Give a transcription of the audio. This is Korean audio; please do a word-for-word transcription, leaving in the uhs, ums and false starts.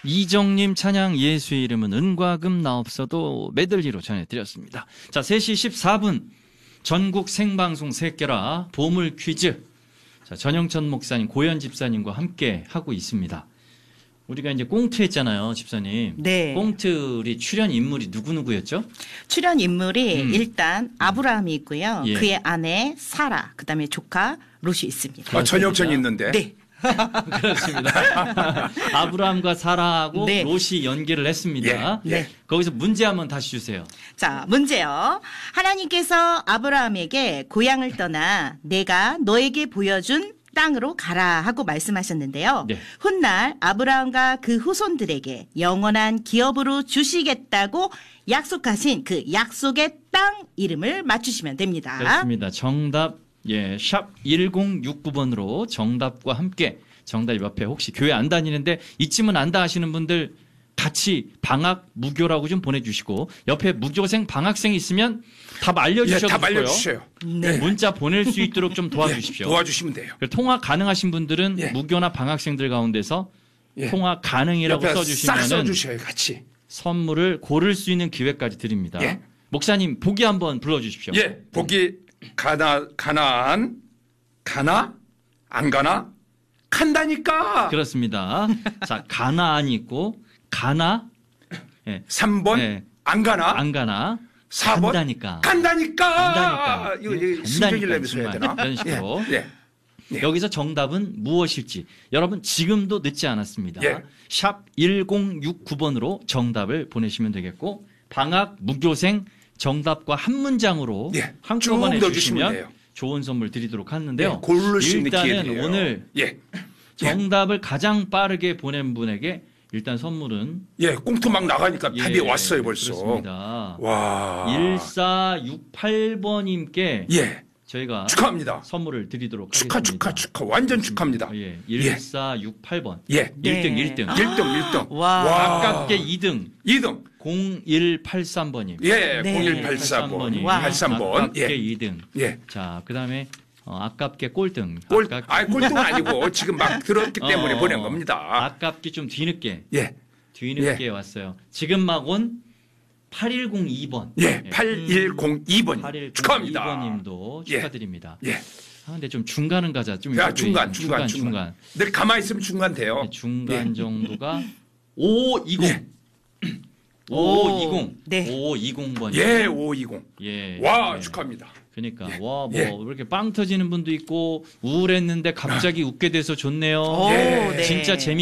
이정님 찬양 예수의 이름은 은과 금 나 없어도 메들리로 전해드렸습니다. 자, 세 시 십사 분 전국 생방송 새끼라 보물 퀴즈. 자, 전영천 목사님, 고현 집사님과 함께 하고 있습니다. 우리가 이제 꽁트 했잖아요, 집사님. 네. 꽁트 우리 출연 인물이 누구누구였죠? 출연 인물이 음. 일단 아브라함이 있고요. 예. 그의 아내 사라, 그다음에 조카 롯이 있습니다. 아, 전역전이 있는데. 네. 그렇습니다. 아브라함과 사라하고 네. 롯이 연기를 했습니다. 예, 예. 거기서 문제 한번 다시 주세요. 자, 문제요. 하나님께서 아브라함에게 고향을 떠나 내가 너에게 보여준 땅으로 가라 하고 말씀하셨는데요. 네. 훗날 아브라함과 그 후손들에게 영원한 기업으로 주시겠다고 약속하신 그 약속의 땅 이름을 맞추시면 됩니다. 그렇습니다. 정답, 예, 샵 일공육구 번으로 정답과 함께 정답 옆에 혹시 교회 안 다니는데 이쯤은 안다 하시는 분들 같이 방학 무교라고 좀 보내주시고 옆에 무교생 방학생 있으면 답 알려주셔도 예, 답 좋고요. 알려주세요. 네. 문자 보낼 수 있도록 좀 도와주십시오. 예, 도와주시면 돼요. 통화 가능하신 분들은 예. 무교나 방학생들 가운데서 예. 통화 가능이라고 옆에 싹 써주시면 써주셔요, 같이. 선물을 고를 수 있는 기회까지 드립니다. 예. 목사님 보기 한번 불러주십시오. 예, 보기 가나, 가나안, 가나, 안 가나, 간다니까. 그렇습니다. 자, 가나안이 있고 가나, 예, 삼 번, 예. 안 가나, 안 가나, 사 번, 간다니까. 간다니까. 간다니까. 이거, 예, 이거 신경질 간다니까, 내면서 해야 되나? 정말. 이런 식으로. 예, 예. 여기서 정답은 무엇일지 여러분 지금도 늦지 않았습니다. 예. 샵 일공육구 번으로 정답을 보내시면 되겠고 방학 무교생 정답과 한 문장으로 예. 한꺼번에 쭉 넣어주시면 주시면 돼요. 좋은 선물 드리도록 하는데요. 예, 고를 수 있는 일단은 기회예요. 오늘 예, 정답을 가장 빠르게 보낸 분에게 일단 선물은 예, 꽁트 막 나가니까 예, 답이 왔어요 벌써. 그렇습니다. 와, 일사육팔 번님께 예, 저희가 축하합니다. 선물을 드리도록 축하, 하겠습니다. 축하, 축하, 완전 축하합니다. 예, 일사육팔 번. 예, 네. 일 등, 일 등. 일 등, 일 등. 와. 아깝게 이 등. 이 등. 공일팔삼 번님. 예, 네. 공일팔사 번, 번이 와. 팔삼 번. 아깝게 예, 이 등. 예. 자, 그다음에 어, 아깝게 꼴등. 꼴, 아깝게, 아, 꼴등은 아니고 지금 막 들었기 때문에 어, 보낸 겁니다. 아깝게 좀 뒤늦게. 예, 뒤늦게 왔어요. 지금 막 온 팔일공이 번. 예, 팔일공이 번 축하합니다. 팔일공이 번님도 예. 축하드립니다. 예, 아, 근데 좀 중간은 가자. 좀 야, 이쪽에 중간, 있는 중간, 중간, 중간. 늘 가만히 있으면 중간 돼요. 네, 중간 예. 정도가 오이공. 예. 오이공. 네. 오이공 번. 예, 오이공. 예. 와, 예. 축하합니다. 그러니까 예. 와 뭐 예. 이렇게 빵 터지는 분도 있고 우울했는데 갑자기 웃게 돼서 좋네요. 오, 예. 네. 진짜 재미